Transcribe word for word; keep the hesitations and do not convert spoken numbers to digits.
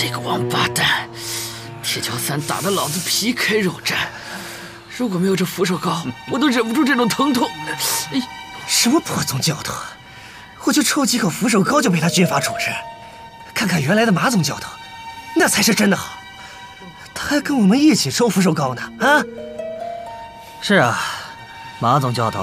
这个王八蛋，铁锹三打得老子皮开肉绽。如果没有这扶手膏，我都忍不住这种疼痛。哎， 什么破宗教头，我就抽几口扶手膏就被他军法处置。看看原来的马总教头，那才是真的好。他还跟我们一起抽扶手膏呢啊！ 是啊，马总教头